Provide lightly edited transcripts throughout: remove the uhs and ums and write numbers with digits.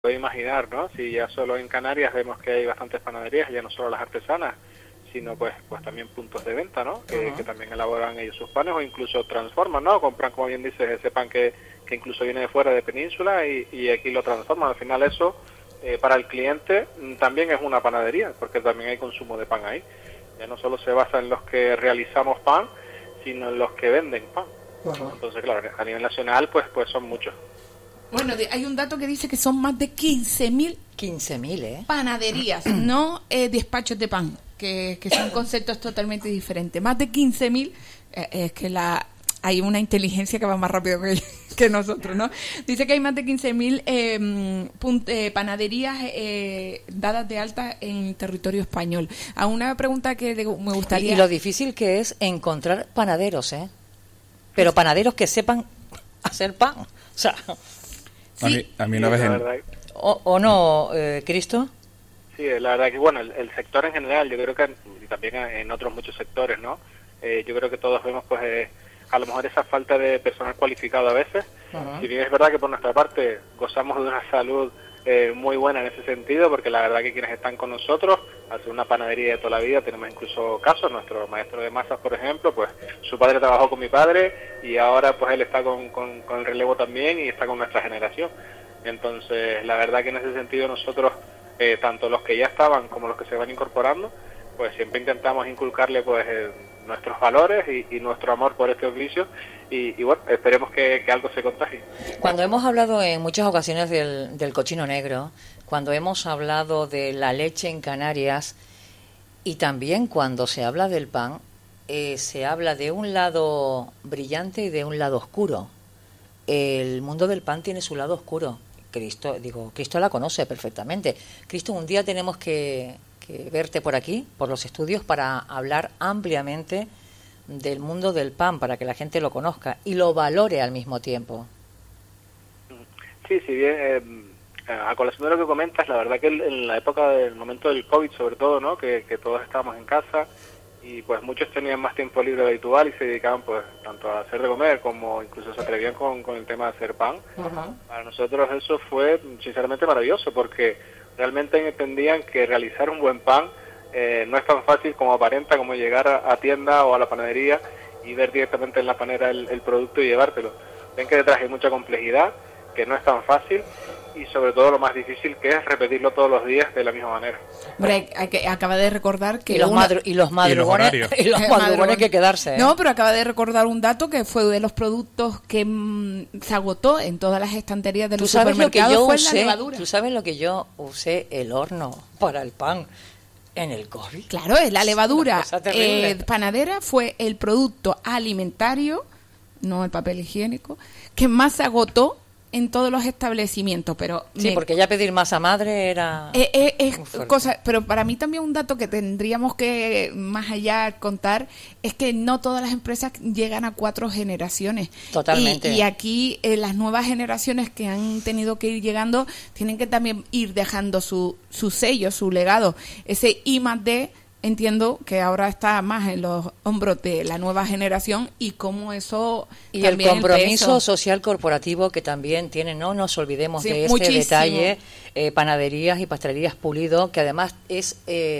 puede imaginar, ¿no? Si ya solo en Canarias vemos que hay bastantes panaderías, ya no solo las artesanas, sino pues también puntos de venta, ¿no? Que también elaboran ellos sus panes o incluso transforman, ¿no? Compran, como bien dices, ese pan que incluso viene de fuera de península y aquí lo transforman. Al final eso, para el cliente, también es una panadería, porque también hay consumo de pan ahí. Ya no solo se basa en los que realizamos pan, sino en los que venden pan. Entonces, claro, a nivel nacional, pues son muchos. Bueno, hay un dato que dice que son más de 15.000 panaderías, no despachos de pan, que son conceptos totalmente diferentes. Más de 15.000, es que hay una inteligencia que va más rápido que nosotros, ¿no? Dice que hay más de 15.000 panaderías dadas de alta en territorio español. A una pregunta que me gustaría... Y lo difícil que es encontrar panaderos, ¿eh? Pero panaderos que sepan hacer pan. O sea... Sí. A mí una vez ¿O no, Cristo? Sí, la verdad que, bueno, el sector en general, yo creo que, y también en otros muchos sectores, ¿no? Yo creo que todos vemos, pues, a lo mejor esa falta de personal cualificado a veces. Si bien es verdad que por nuestra parte gozamos de una salud muy buena en ese sentido, porque la verdad que quienes están con nosotros, al ser una panadería de toda la vida, tenemos incluso casos, nuestro maestro de masas, por ejemplo, pues su padre trabajó con mi padre y ahora pues él está con el relevo también y está con nuestra generación. Entonces, la verdad que en ese sentido nosotros, tanto los que ya estaban como los que se van incorporando, pues siempre intentamos inculcarle pues nuestros valores y nuestro amor por este oficio y bueno, esperemos que algo se contagie. Cuando hemos hablado en muchas ocasiones del cochino negro, cuando hemos hablado de la leche en Canarias y también cuando se habla del pan, se habla de un lado brillante y de un lado oscuro. El mundo del pan tiene su lado oscuro. Cristo la conoce perfectamente. Cristo, un día tenemos que verte por aquí, por los estudios, para hablar ampliamente del mundo del pan, para que la gente lo conozca y lo valore al mismo tiempo. Sí, si bien a colación de lo que comentas, la verdad que en la época del momento del COVID, sobre todo, ¿no? Que todos estábamos en casa y pues muchos tenían más tiempo libre habitual y se dedicaban pues tanto a hacer de comer como incluso se atrevían con el tema de hacer pan. Para nosotros eso fue sinceramente maravilloso porque realmente entendían que realizar un buen pan no es tan fácil como aparenta, como llegar a tienda o a la panadería y ver directamente en la panera el producto y llevártelo. Ven que detrás hay mucha complejidad, que no es tan fácil y sobre todo lo más difícil que es repetirlo todos los días de la misma manera. Hombre, acaba de recordar que... Y los madrugones hay que quedarse. No, pero acaba de recordar un dato que fue de los productos que se agotó en todas las estanterías de los supermercados, fue la levadura. ¿Tú sabes lo que yo usé el horno para el pan en el COVID? Claro, es la levadura panadera fue el producto alimentario, no el papel higiénico, que más se agotó en todos los establecimientos, pero... Sí, porque ya pedir masa madre era... es cosa, pero para mí también un dato que tendríamos que, más allá, contar, es que no todas las empresas llegan a 4 generaciones. Totalmente. Y aquí las nuevas generaciones que han tenido que ir llegando tienen que también ir dejando su sello, su legado. Ese I+D... Entiendo que ahora está más en los hombros de la nueva generación y cómo eso y también el compromiso social corporativo que también tiene, no nos olvidemos de este detalle, panaderías y pastelerías Pulido, que además es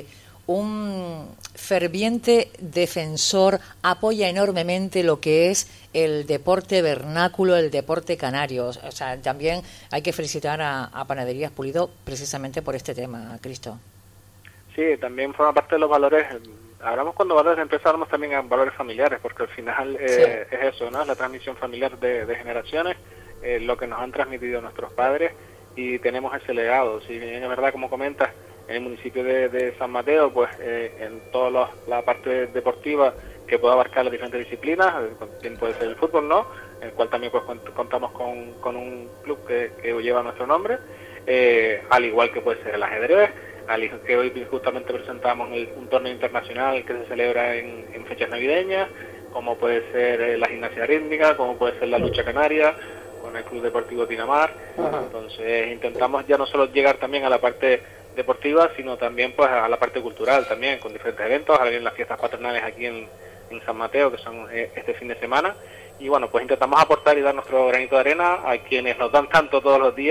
un ferviente defensor, apoya enormemente lo que es el deporte vernáculo, el deporte canario. O sea, también hay que felicitar a Panaderías Pulido precisamente por este tema, Cristo. Sí, también forma parte de los valores. Hablamos cuando valores de empresa, hablamos también de valores familiares, porque al final es eso, ¿no? Es la transmisión familiar de generaciones, lo que nos han transmitido nuestros padres y tenemos ese legado. Si bien es verdad, como comentas, en el municipio de San Mateo, pues en toda la parte deportiva que pueda abarcar las diferentes disciplinas, bien puede ser el fútbol, ¿no? En el cual también pues contamos con un club que lleva nuestro nombre, al igual que puede ser el ajedrez, que hoy justamente presentamos un torneo internacional que se celebra en fechas navideñas, como puede ser la gimnasia rítmica, como puede ser la lucha canaria, con el Club Deportivo Dinamar. Entonces intentamos ya no solo llegar también a la parte deportiva, sino también pues a la parte cultural también, con diferentes eventos. Ahora vienen las fiestas patronales aquí en San Mateo, que son este fin de semana, y bueno, pues intentamos aportar y dar nuestro granito de arena a quienes nos dan tanto todos los días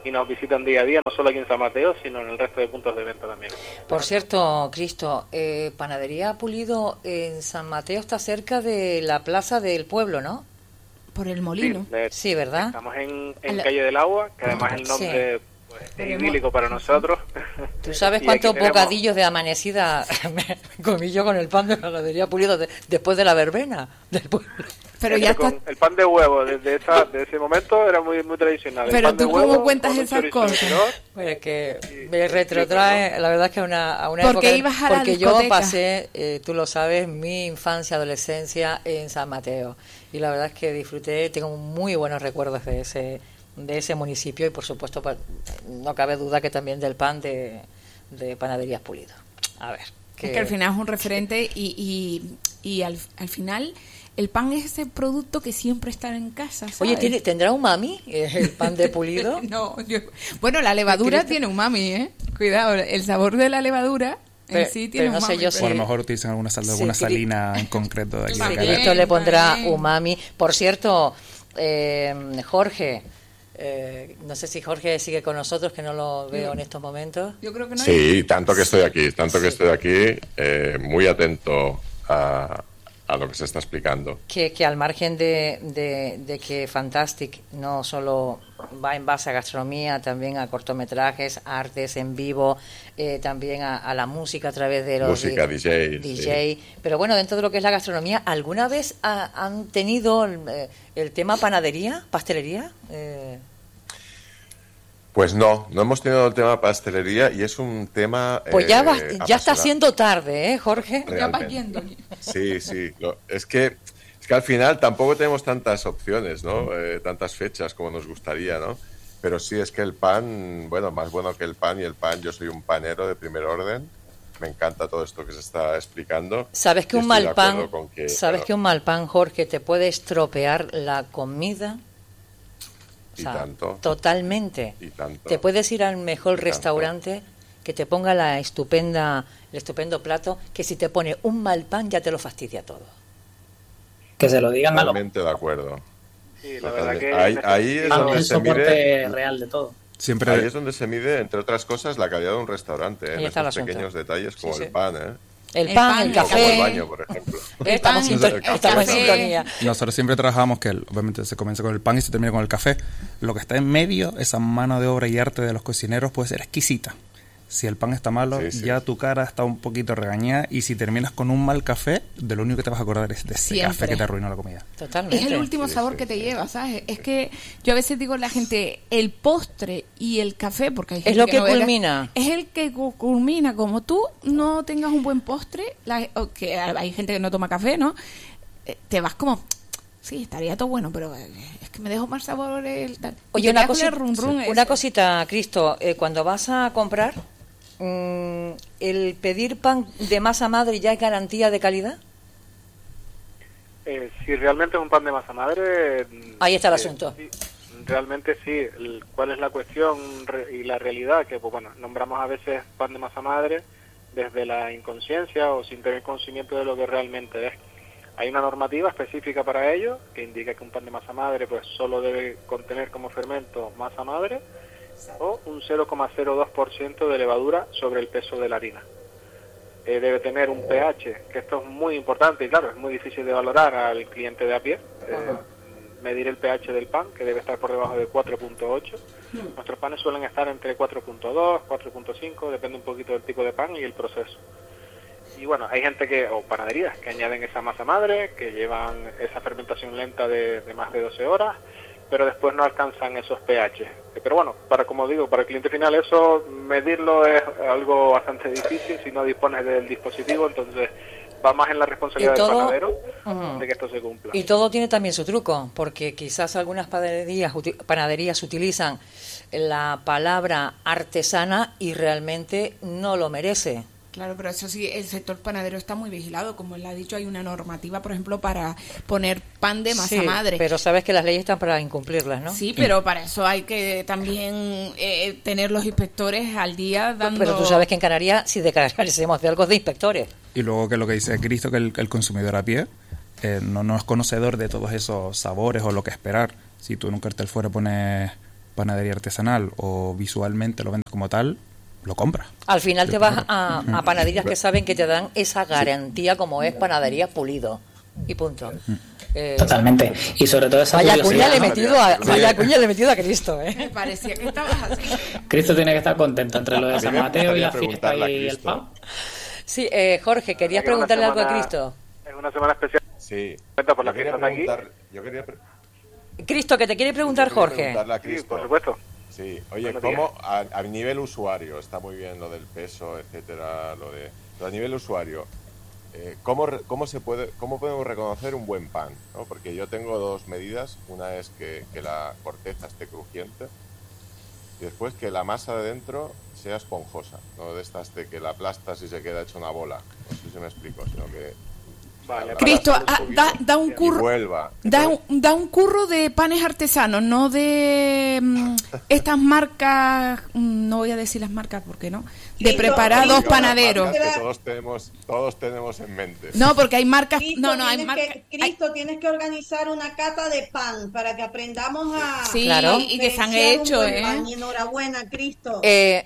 y nos visitan día a día, no solo aquí en San Mateo, sino en el resto de puntos de venta también. Por cierto, Cristo, Panadería Pulido en San Mateo está cerca de la plaza del pueblo, ¿no? Por el molino. Sí, ¿verdad? Estamos en Calle del Agua, que además el nombre pues, es idílico para nosotros. ¿Tú sabes cuántos bocadillos de amanecida me comí yo con el pan de Panadería Pulido después de la verbena del pueblo? Pero ya está... El pan de huevo desde ese momento era muy tradicional. Pero tú cómo cuentas esas cosas. Pues que me retrotrae, la verdad es que a una porque época, ibas a la porque discoteca. yo pasé, tú lo sabes, mi infancia, adolescencia en San Mateo, y la verdad es que disfruté, tengo muy buenos recuerdos de ese municipio, y por supuesto no cabe duda que también del pan de Panaderías Pulido. A ver, es que al final es un referente y al final el pan es ese producto que siempre está en casa, ¿sabes? Oye, ¿tendrá umami el pan de Pulido? No, bueno, la levadura tiene umami, ¿eh? Cuidado, el sabor de la levadura en sí tiene no umami. Sé yo o a lo mejor utilizan alguna salina en concreto de aquí. Sí, Cristo le pondrá umami. Por cierto, Jorge, no sé si Jorge sigue con nosotros, que no lo veo en estos momentos. Yo creo que no. Sí, tanto que estoy aquí, muy atento a lo que se está explicando. Que al margen de que Fantastic no solo va en base a gastronomía, también a cortometrajes, artes en vivo, también a la música a través de los música DJ. Sí. Pero bueno, dentro de lo que es la gastronomía, ¿alguna vez han tenido el tema panadería, pastelería? Pues no hemos tenido el tema pastelería, y es un tema pues ya está siendo tarde, Jorge. Realmente. Ya va yendo. Sí. Es que al final tampoco tenemos tantas opciones, ¿no? Tantas fechas como nos gustaría, ¿no? Pero sí, es que el pan, bueno, más bueno que el pan, yo soy un panero de primer orden. Me encanta todo esto que se está explicando. ¿Sabes que un mal pan, que un mal pan, Jorge, te puede estropear la comida? O sea, tanto. Totalmente. Y tanto. Te puedes ir al mejor restaurante que te ponga el estupendo plato, que si te pone un mal pan ya te lo fastidia todo. Que se lo digan a los... Totalmente de acuerdo. Sí, la verdad que ahí es donde el se soporte mide real de todo. Ahí es donde se mide, entre otras cosas, la calidad de un restaurante, en estos pequeños detalles como el pan, El pan, el café. Como el baño, por ejemplo. Estamos en sintonía. Nosotros siempre trabajamos que obviamente se comienza con el pan y se termina con el café. Lo que está en medio, esa mano de obra y arte de los cocineros, puede ser exquisita. Si el pan está malo, ya tu cara está un poquito regañada, y si terminas con un mal café, de lo único que te vas a acordar es de ese café que te arruinó la comida. Totalmente. Es el último sabor que te lleva, ¿sabes? Es que yo a veces digo a la gente, el postre y el café, porque hay gente es lo que no culmina. Es el que culmina. Como tú no tengas un buen postre, que hay gente que no toma café, ¿no? Te vas como... Sí, estaría todo bueno, pero es que me dejo más sabor el tal. Oye, una cosita, Cristo, cuando vas a comprar, ¿el pedir pan de masa madre ya es garantía de calidad? Si realmente es un pan de masa madre... Ahí está el asunto. Sí, realmente sí. ¿Cuál es la cuestión y la realidad? Que, pues, bueno, nombramos a veces pan de masa madre desde la inconsciencia o sin tener conocimiento de lo que realmente es. Hay una normativa específica para ello que indica que un pan de masa madre pues solo debe contener como fermento masa madre o un 0,02% de levadura sobre el peso de la harina. Debe tener un pH, que esto es muy importante y claro, es muy difícil de valorar al cliente de a pie. Medir el pH del pan, que debe estar por debajo de 4.8. Nuestros panes suelen estar entre 4.2, 4.5, depende un poquito del tipo de pan y el proceso. Y bueno, hay gente o panaderías que añaden esa masa madre, que llevan esa fermentación lenta de más de 12 horas, pero después no alcanzan esos pH. Pero bueno, como digo, para el cliente final eso, medirlo es algo bastante difícil si no dispones del dispositivo, entonces va más en la responsabilidad del panadero de que esto se cumpla. Y todo tiene también su truco, porque quizás algunas panaderías utilizan la palabra artesana y realmente no lo merece. Claro, pero eso sí, el sector panadero está muy vigilado. Como él ha dicho, hay una normativa, por ejemplo, para poner pan de masa madre. Pero sabes que las leyes están para incumplirlas, ¿no? Sí, pero para eso hay que también tener los inspectores al día dando... Pero tú sabes que en Canarias, si de Canarias hacemos de algo de inspectores. Y luego que lo que dice Cristo, que el consumidor a pie no es conocedor de todos esos sabores o lo que esperar. Si tú en un cartel fuera pones panadería artesanal o visualmente lo vendes como tal, lo compras. Al final te vas a panaderías que saben que te dan esa garantía como es Panadería Pulido. Y punto. Totalmente. Y sobre todo esa vaya cuña le he metido a Cristo, Me parecía que estabas así. Cristo tiene que estar contento entre lo de San Mateo y la fiesta y el pan. Sí, Jorge, ¿querías preguntarle algo a Cristo? Es una semana especial. Sí. Cuenta por la que estás aquí. Cristo, que te quiere preguntar Jorge. Sí, por supuesto. Sí, oye, ¿cómo a nivel usuario, está muy bien lo del peso, etcétera, pero a nivel usuario, ¿cómo podemos reconocer un buen pan? ¿No? Porque yo tengo dos medidas, una es que la corteza esté crujiente y después que la masa de dentro sea esponjosa, no de estas de que la aplastas y se queda hecha una bola, no sé si me explico, sino que... Vale, Cristo, da un curro, da un curro de panes artesanos, no de estas marcas, no voy a decir las marcas porque no, de Cristo, preparados panaderos. Que todos tenemos en mente. No, porque hay marcas, Cristo, hay marcas. Cristo, tienes que organizar una cata de pan para que aprendamos a... Sí, claro, y que se han hecho, Y enhorabuena, Cristo.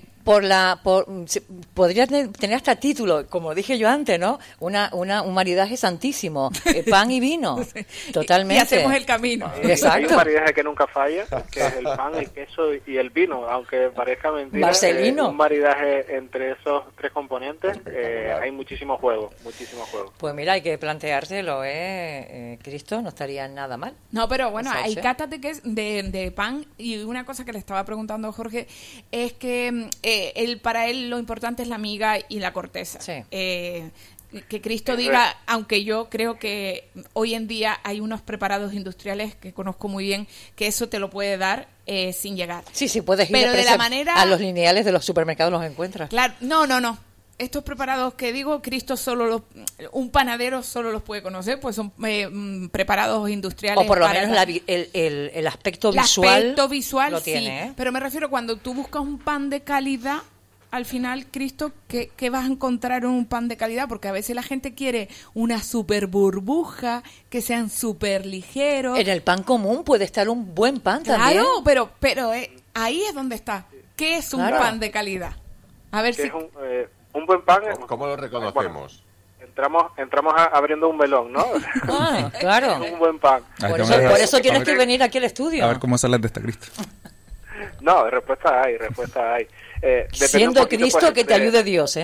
Podría tener hasta título, como dije yo antes, ¿no? Un maridaje santísimo, pan y vino, totalmente. Y hacemos el camino. Exacto. Hay un maridaje que nunca falla, que es el pan, el queso y el vino, aunque parezca mentira. Marcelino. Un maridaje entre esos tres componentes, hay muchísimo juego. Pues mira, hay que planteárselo, Cristo, no estaría nada mal. No, pero bueno, hay catas de pan, y una cosa que le estaba preguntando a Jorge es que para él lo importante es la miga y la corteza. Sí. Que Cristo diga, aunque yo creo que hoy en día hay unos preparados industriales que conozco muy bien, que eso te lo puede dar sin llegar. Sí, puedes ir pero de la manera, a los lineales de los supermercados los encuentras. Claro, no. Estos preparados que digo, Cristo un panadero solo los puede conocer, pues son preparados industriales. O por lo menos el aspecto visual. El aspecto visual lo sí, tiene, pero me refiero cuando tú buscas un pan de calidad, al final, Cristo, ¿qué vas a encontrar en un pan de calidad? Porque a veces la gente quiere una super burbuja, que sean súper ligeros. En el pan común puede estar un buen pan también. Claro, pero ahí es donde está. ¿Qué es un pan de calidad? A ver si... Un buen pan... ¿Cómo lo reconocemos? Bueno, entramos abriendo un melón, ¿no? Claro. Un buen pan. Por eso tienes que venir aquí al estudio. A ver cómo sales de esta, Cristo. No, respuesta hay. Siendo Cristo, pues, que te ayude Dios,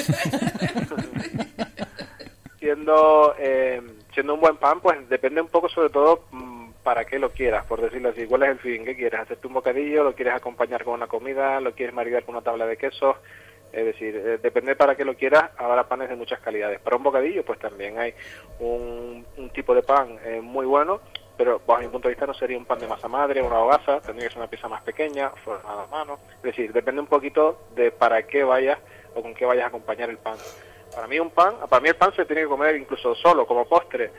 Siendo un buen pan, pues depende un poco sobre todo para qué lo quieras, por decirlo así. ¿Cuál es el fin? ¿Qué quieres? ¿Hacerte un bocadillo? ¿Lo quieres acompañar con una comida? ¿Lo quieres maridar con una tabla de quesos? Es decir, depende para qué lo quieras. Habrá panes de muchas calidades. Para un bocadillo, pues también hay un tipo de pan muy bueno, pero bajo mi punto de vista no sería un pan de masa madre, una hogaza, tendría que ser una pieza más pequeña, formada a mano. Es decir, depende un poquito de para qué vayas o con qué vayas a acompañar el pan. Para mí el pan se tiene que comer incluso solo, como postre.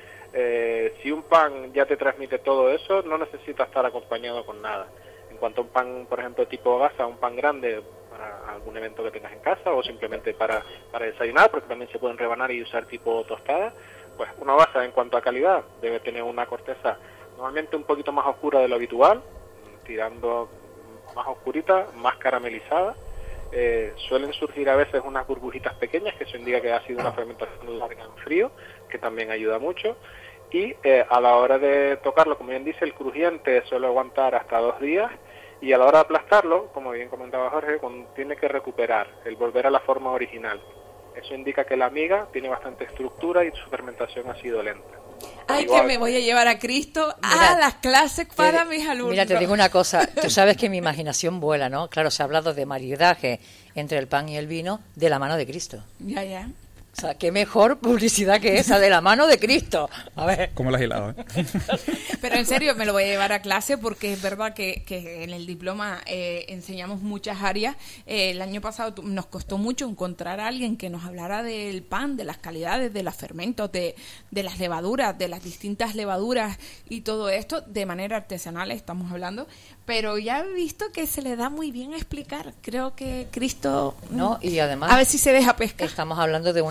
Si un pan ya te transmite todo eso, no necesita estar acompañado con nada. En cuanto a un pan, por ejemplo, tipo hogaza, un pan grande para algún evento que tengas en casa o simplemente para desayunar, porque también se pueden rebanar y usar tipo tostada, pues una hogaza en cuanto a calidad debe tener una corteza normalmente un poquito más oscura de lo habitual, tirando más oscurita, más caramelizada. Suelen surgir a veces unas burbujitas pequeñas, que eso indica que ha sido una fermentación larga en frío, que también ayuda mucho. Y a la hora de tocarlo, como bien dice, el crujiente suele aguantar hasta 2 días, y a la hora de aplastarlo, como bien comentaba Jorge, tiene que recuperar, el volver a la forma original. Eso indica que la miga tiene bastante estructura y su fermentación ha sido lenta. Ay, igual, que me voy a llevar a Cristo a las clases para mis alumnos. Mira, te digo una cosa, tú sabes que mi imaginación vuela, ¿no? Claro, se ha hablado de maridaje entre el pan y el vino de la mano de Cristo. Ya. O sea, qué mejor publicidad que esa de la mano de Cristo. A ver. ¿Cómo la has hilado? Pero en serio, me lo voy a llevar a clase porque es verdad que en el diploma enseñamos muchas áreas. El año pasado nos costó mucho encontrar a alguien que nos hablara del pan, de las calidades, de los fermentos, de las levaduras, de las distintas levaduras y todo esto de manera artesanal estamos hablando. Pero ya he visto que se le da muy bien a explicar. Creo que Cristo... No, y además... A ver si se deja pescar. Estamos hablando de una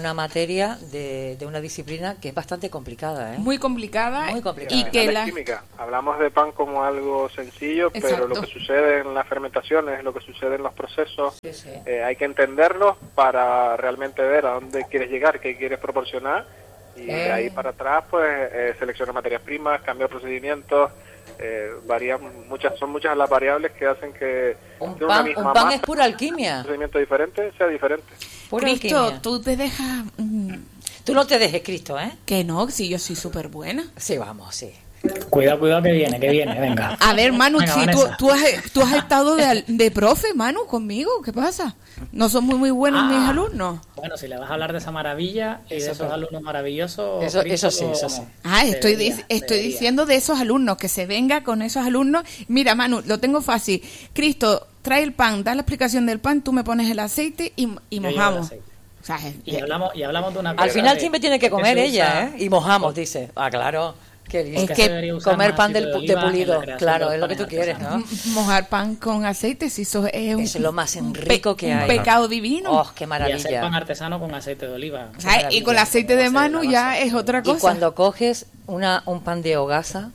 una materia de una disciplina que es bastante complicada, ¿eh? Muy complicada. Muy complicada. Y que la química. Hablamos de pan como algo sencillo, Exacto. pero lo que sucede en las fermentaciones, lo que sucede en los procesos, Sí. hay que entenderlos para realmente ver a dónde quieres llegar, qué quieres proporcionar, y de ahí para atrás, pues, seleccionar materias primas, cambiar procedimientos, varían son muchas las variables que hacen que Un de una pan, misma un pan masa, es pura alquimia. un procedimiento diferente sea diferente. Pura Cristo, alquimia. tú te dejas... Tú no te dejes, Cristo, ¿eh? que no, si yo soy súper buena. Sí, vamos, sí. Cuidado que viene, venga. A ver, Manu, Venga, si Vanessa. tú has estado de profe, Manu, conmigo, ¿qué pasa? ¿No son muy buenos mis alumnos? Bueno, si le vas a hablar de esa maravilla y de Eso, esos alumnos maravillosos... Eso Cristo, sí, eso sí. Ah, estoy debería. diciendo de esos alumnos, que se venga con esos alumnos. Mira, Manu, lo tengo fácil. Cristo, trae el pan, da la explicación del pan, tú me pones el aceite y Yo llevo el mojamos. aceite. O sea, Y hablamos de una cosa... Al final de- siempre tiene que comer se ella, usa- ¿eh? Y mojamos, dice. Ah, claro. Qué listo. Es que que se debería usar comer más pan aceite de oliva en la pulido, creación claro, de es lo que tú panes quieres, artesanos. ¿no? mojar pan con aceite, si eso es Es lo más un rico que un hay. pecado divino. Oh, qué Y hacer pan maravilla. artesano con aceite de oliva. O sea, y con el aceite de Manu ya es otra Y cosa. cuando coges un pan de hogaza,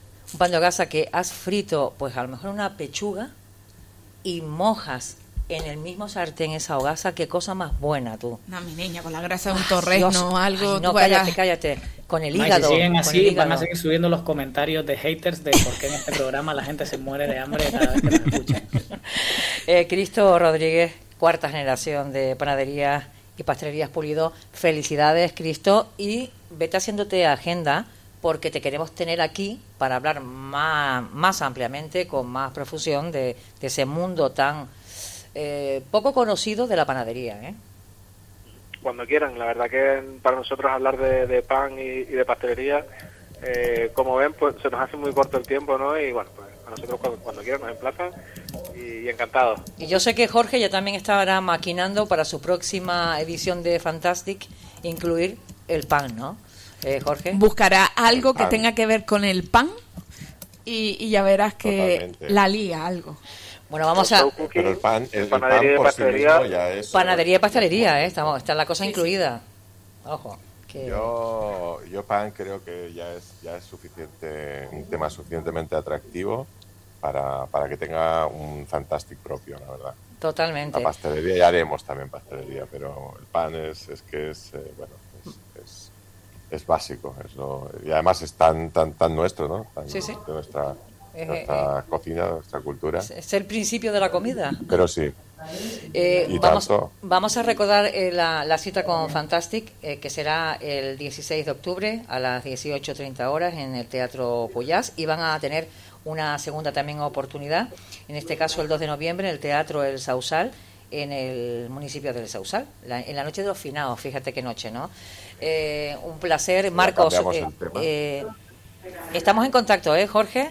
que has frito, pues a lo mejor una pechuga, y mojas en el mismo sartén esa hogaza, qué cosa más buena tú. No, mi niña, con la grasa de un Ay, torrezno Dios. o algo. Ay, no, tú verás. cállate. Con el No, y hígado. si siguen con así, el van a hígado. seguir subiendo los comentarios de haters de por qué en este programa la gente se muere de hambre cada vez que nos escucha. Cristo Rodríguez, cuarta generación de panaderías y pastelerías Pulido. Felicidades, Cristo, y vete haciéndote agenda, porque te queremos tener aquí para hablar más ampliamente, con más profusión de ese mundo tan poco conocido de la panadería, ¿eh? Cuando quieran, la verdad que para nosotros hablar de pan y de pastelería, como ven, pues se nos hace muy corto el tiempo, ¿no? Y bueno, pues a nosotros cuando quieran nos emplazan y encantados. Y yo sé que Jorge ya también estará maquinando para su próxima edición de Fantastic incluir el pan, ¿no? Jorge. Buscará algo que pan. tenga que ver con el pan y ya verás que Totalmente. la lía algo. Bueno, vamos a... Pero el pan panadería y por sí pastelería. mismo ya es... Panadería y pastelería, ¿eh? Está la cosa incluida. Ojo. Que... Yo pan creo que ya es suficiente, un tema suficientemente atractivo para que tenga un Fantastic propio, la verdad. Totalmente. La pastelería, ya haremos también pastelería, pero el pan es básico. Y además es tan nuestro, ¿no? Sí. De nuestra cocina, de nuestra cultura. Es el principio de la comida. Pero sí. Y Vamos, tanto. vamos a recordar la cita con Fantastic, que será el 16 de octubre a las 18:30 horas en el Teatro Puyás, y van a tener una segunda también oportunidad, en este caso el 2 de noviembre en el Teatro El Sausal, en el municipio del Sausal, en la noche de los finados. Fíjate qué noche, ¿no? Un placer, Marcos. cambiamos el tema. Estamos en contacto, Jorge.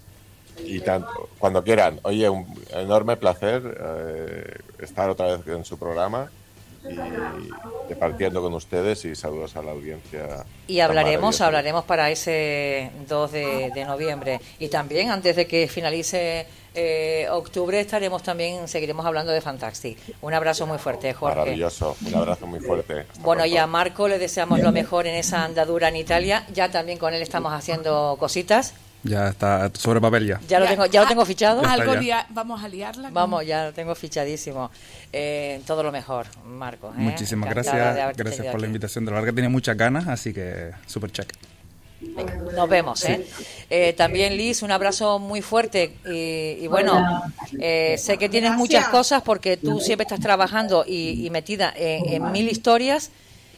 Y tanto, cuando quieran. Oye, un enorme placer estar otra vez en su programa y departiendo con ustedes, y saludos a la audiencia. Y hablaremos para ese 2 de noviembre. Y también, antes de que finalice octubre, seguiremos hablando de Fantastic. Un abrazo muy fuerte, Jorge. Maravilloso, un abrazo muy fuerte. Hasta Bueno, pronto. y a Marco le deseamos lo mejor en esa andadura en Italia. Ya también con él estamos haciendo cositas. Ya está sobre papel ya. Ya lo tengo fichado. Ya está Algo ya. vamos a liarla. Vamos, ya lo tengo fichadísimo. Todo lo mejor, Marco. Muchísimas Encantada de gracias. haberte Gracias tenido por la aquí. invitación. De la verdad que tenía muchas ganas, así que súper check. Nos vemos, también, Liz, un abrazo muy fuerte. Y bueno, sé que tienes Gracias. muchas cosas, porque tú siempre estás trabajando y metida en mil historias,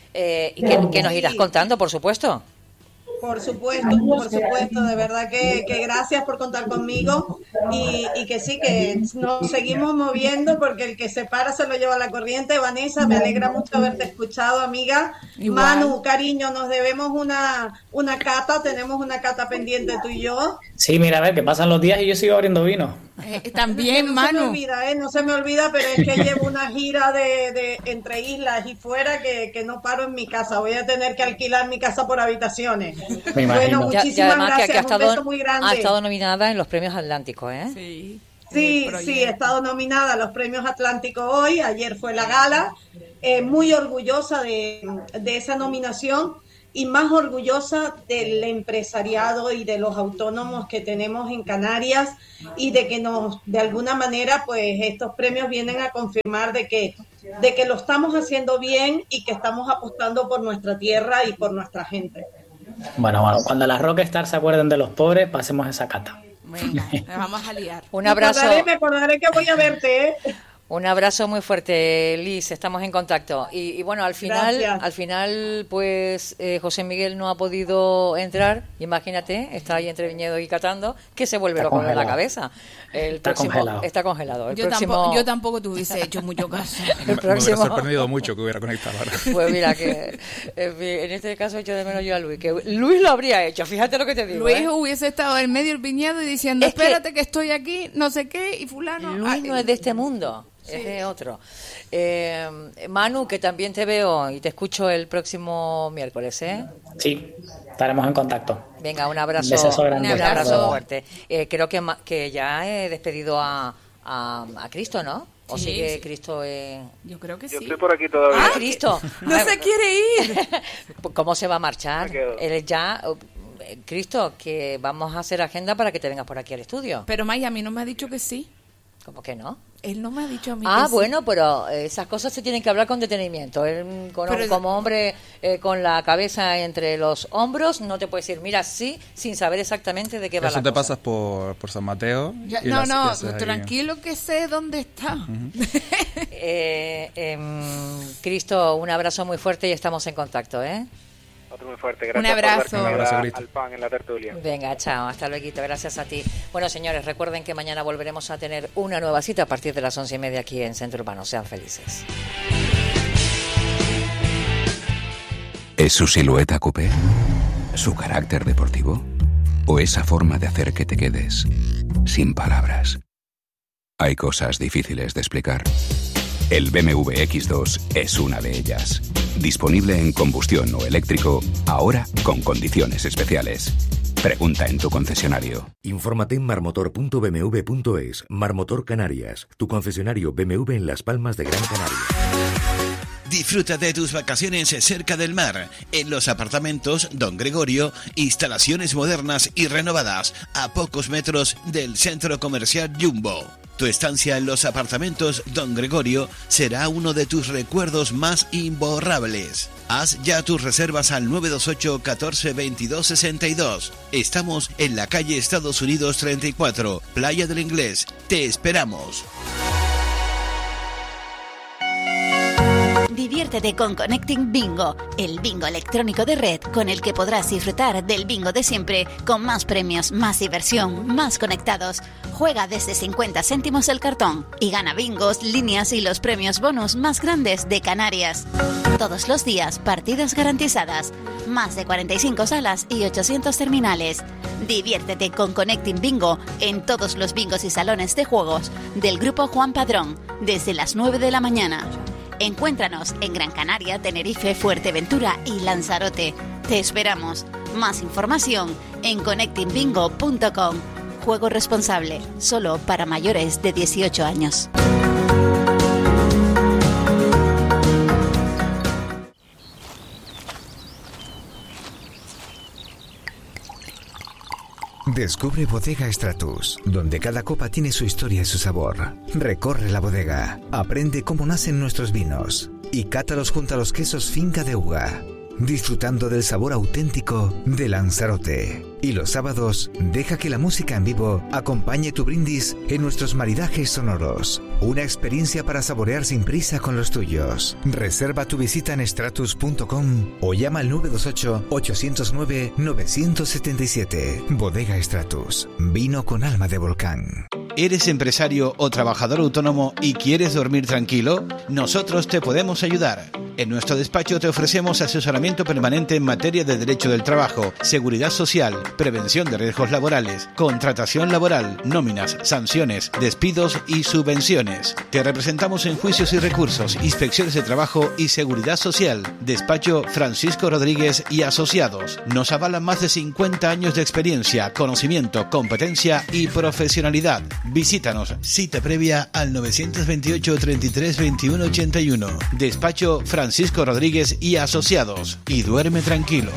y que nos irás contando, por supuesto. Por supuesto, de verdad que gracias por contar conmigo y que sí, que nos seguimos moviendo, porque el que se para se lo lleva la corriente. Vanessa, me alegra mucho haberte escuchado, amiga. Igual. Manu, cariño, nos debemos una cata, tenemos una cata pendiente tú y yo. Sí, mira, a ver, que pasan los días y yo sigo abriendo vino. También, No se me Manu. olvida, no se me olvida, pero es que llevo una gira de entre islas y fuera que no paro en mi casa. Voy a tener que alquilar mi casa por habitaciones. Me imagino. Bueno, Y muchísimas además gracias, que ha un beso muy grande. estado nominada en los premios Atlánticos, Sí. Sí, he estado nominada a los Premios Atlántico hoy, ayer fue la gala, muy orgullosa de esa nominación y más orgullosa del empresariado y de los autónomos que tenemos en Canarias y de que de alguna manera, pues estos premios vienen a confirmar de que lo estamos haciendo bien y que estamos apostando por nuestra tierra y por nuestra gente. Bueno, cuando las rockstars se acuerden de los pobres, pasemos esa cata. Venga, nos vamos a liar. Un abrazo. Me acordaré que voy a verte, ¿eh? Un abrazo muy fuerte, Liz, estamos en contacto. Y bueno, al final, pues José Miguel no ha podido entrar. Imagínate, está ahí entre viñedo y catando, que se vuelve loco de la cabeza. Está congelado. Yo tampoco te hubiese hecho mucho caso. Me hubiera sorprendido mucho que hubiera conectado ahora. Pues mira, que en este caso echo de menos yo a Luis, que Luis lo habría hecho, fíjate lo que te digo. Luis hubiese estado en medio del viñedo y diciendo, espérate que estoy aquí, no sé qué, y fulano... Luis no es de este mundo. Sí. Es de otro. Manu, que también te veo y te escucho el próximo miércoles, ¿eh? Sí, estaremos en contacto. Venga, un abrazo fuerte. Creo que ya he despedido a Cristo, ¿no? ¿O sí, sigue Cristo? Yo creo que Yo sí. estoy por aquí todavía. Cristo. No se quiere ir. ¿Cómo se va a marchar? Él ya... Cristo, que vamos a hacer agenda para que te vengas por aquí al estudio. Pero Maya, a mí no me ha dicho que sí. ¿Cómo que no? Él no me ha dicho a mí que bueno, sí. Pero esas cosas se tienen que hablar con detenimiento. Él, como hombre con la cabeza entre los hombros, no te puedes decir, mira, sí, sin saber exactamente de qué va la cosa. Eso te pasas por San Mateo. Tranquilo que sé dónde está. Cristo, un abrazo muy fuerte y estamos en contacto, ¿eh? Otro muy fuerte, gracias. Un abrazo. Al pan en la tertulia. Venga, chao, hasta luego, gracias a ti. Bueno, señores, recuerden que mañana volveremos a tener una nueva cita a partir de las 11:30 aquí en Centro Urbano. Sean felices. ¿Es su silueta coupé? ¿Su carácter deportivo? ¿O esa forma de hacer que te quedes sin palabras? Hay cosas difíciles de explicar. El BMW X2 es una de ellas. Disponible en combustión o eléctrico, ahora con condiciones especiales. Pregunta en tu concesionario. Infórmate en marmotor.bmw.es. Marmotor Canarias, tu concesionario BMW en Las Palmas de Gran Canaria. Disfruta de tus vacaciones cerca del mar, en los apartamentos Don Gregorio, instalaciones modernas y renovadas, a pocos metros del centro comercial Jumbo. Tu estancia en los apartamentos Don Gregorio será uno de tus recuerdos más imborrables. Haz ya tus reservas al 928 14 22 62. Estamos en la calle Estados Unidos 34, Playa del Inglés. Te esperamos. Diviértete con Connecting Bingo, el bingo electrónico de red con el que podrás disfrutar del bingo de siempre, con más premios, más diversión, más conectados. Juega desde 50 céntimos el cartón y gana bingos, líneas y los premios bonus más grandes de Canarias. Todos los días, partidas garantizadas, más de 45 salas y 800 terminales. Diviértete con Connecting Bingo en todos los bingos y salones de juegos del Grupo Juan Padrón, desde las 9 de la mañana. Encuéntranos en Gran Canaria, Tenerife, Fuerteventura y Lanzarote. Te esperamos. Más información en connectingbingo.com. Juego responsable, solo para mayores de 18 años. Descubre Bodega Stratus, donde cada copa tiene su historia y su sabor. Recorre la bodega, aprende cómo nacen nuestros vinos y cátalos junto a los quesos Finca de Uga, disfrutando del sabor auténtico de Lanzarote. Y los sábados, deja que la música en vivo acompañe tu brindis en nuestros maridajes sonoros. Una experiencia para saborear sin prisa con los tuyos. Reserva tu visita en stratus.com o llama al 928-809-977. Bodega Stratus, vino con alma de volcán. ¿Eres empresario o trabajador autónomo y quieres dormir tranquilo? Nosotros te podemos ayudar. En nuestro despacho te ofrecemos asesoramiento permanente en materia de derecho del trabajo, seguridad social, prevención de riesgos laborales, contratación laboral, nóminas, sanciones, despidos y subvenciones. Te representamos en juicios y recursos, inspecciones de trabajo y seguridad social. Despacho Francisco Rodríguez y Asociados. Nos avalan más de 50 años de experiencia, conocimiento, competencia y profesionalidad. Visítanos. Cita previa al 928 33 21 81. Despacho Francisco Rodríguez y Asociados. Y duerme tranquilo.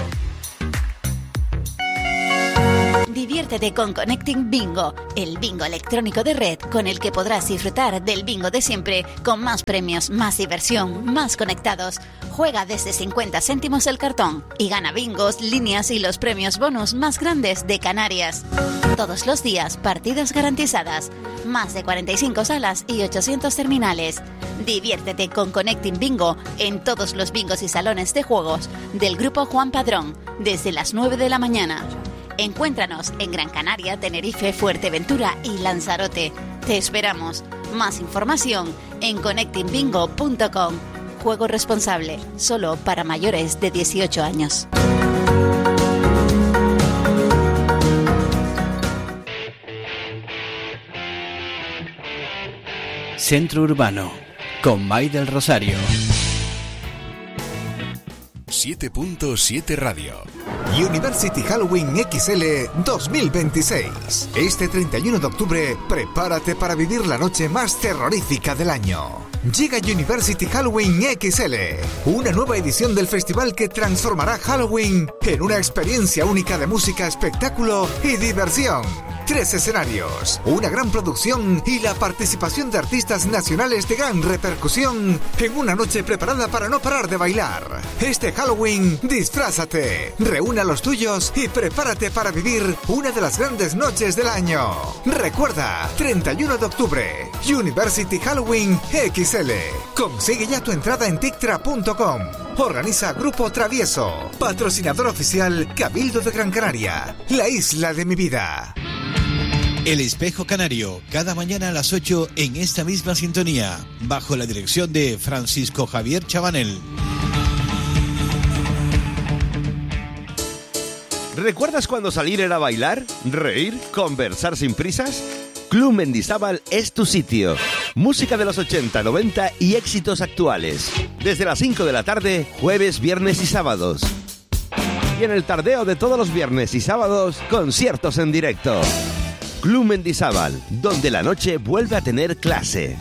Diviértete con Connecting Bingo, el bingo electrónico de red con el que podrás disfrutar del bingo de siempre, con más premios, más diversión, más conectados. Juega desde 50 céntimos el cartón y gana bingos, líneas y los premios bonus más grandes de Canarias. Todos los días, partidas garantizadas, más de 45 salas y 800 terminales. Diviértete con Connecting Bingo en todos los bingos y salones de juegos del Grupo Juan Padrón, desde las 9 de la mañana. Encuéntranos en Gran Canaria, Tenerife, Fuerteventura y Lanzarote. Te esperamos. Más información en connectingbingo.com. Juego responsable, solo para mayores de 18 años. Centro Urbano, con May del Rosario. 7.7 Radio. University Halloween XL 2026. Este 31 de octubre, prepárate para vivir la noche más terrorífica del año. Llega University Halloween XL, una nueva edición del festival que transformará Halloween en una experiencia única de música, espectáculo y diversión. 3 escenarios, una gran producción y la participación de artistas nacionales de gran repercusión en una noche preparada para no parar de bailar. Este Halloween, disfrázate, reúne a los tuyos y prepárate para vivir una de las grandes noches del año. Recuerda, 31 de octubre, University Halloween XL. Consigue ya tu entrada en tictra.com. Organiza Grupo Travieso, patrocinador oficial Cabildo de Gran Canaria, la isla de mi vida. El Espejo Canario, cada mañana a las 8 en esta misma sintonía, bajo la dirección de Francisco Javier Chabanel. ¿Recuerdas cuando salir era bailar, reír, conversar sin prisas? Club Mendizábal es tu sitio. Música de los 80, 90 y éxitos actuales. Desde las 5 de la tarde, jueves, viernes y sábados. Y en el tardeo de todos los viernes y sábados, conciertos en directo. Club Mendizábal, donde la noche vuelve a tener clase.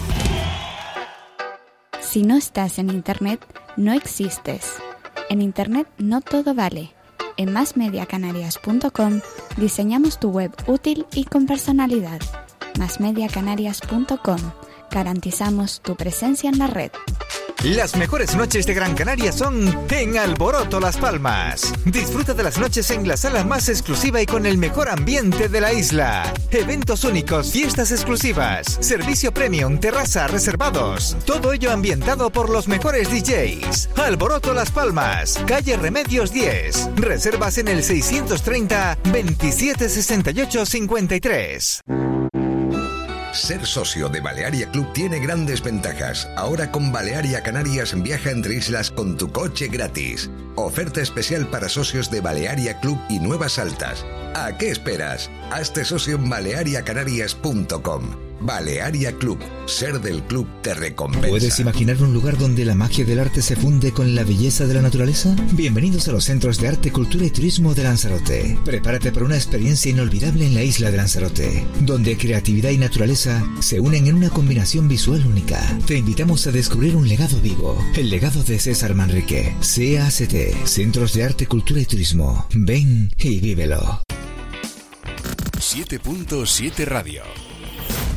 Si no estás en Internet, no existes. En Internet no todo vale. En masmediacanarias.com diseñamos tu web útil y con personalidad. masmediacanarias.com. Garantizamos tu presencia en la red. Las mejores noches de Gran Canaria son en Alboroto Las Palmas. Disfruta de las noches en la sala más exclusiva y con el mejor ambiente de la isla. Eventos únicos, fiestas exclusivas, servicio premium, terraza, reservados. Todo ello ambientado por los mejores DJs. Alboroto Las Palmas, calle Remedios 10. Reservas en el 630 27 68 53. Ser socio de Balearia Club tiene grandes ventajas. Ahora con Balearia Canarias viaja entre islas con tu coche gratis. Oferta especial para socios de Balearia Club y Nuevas Altas. ¿A qué esperas? Hazte socio en baleariacanarias.com. Balearia Club. Ser del club te recompensa. ¿Puedes imaginar un lugar donde la magia del arte se funde con la belleza de la naturaleza? Bienvenidos a los Centros de Arte, Cultura y Turismo de Lanzarote. Prepárate para una experiencia inolvidable en la isla de Lanzarote, donde creatividad y naturaleza se unen en una combinación visual única. Te invitamos a descubrir un legado vivo, el legado de César Manrique. CACT, Centros de Arte, Cultura y Turismo. Ven y vívelo. 7.7 Radio.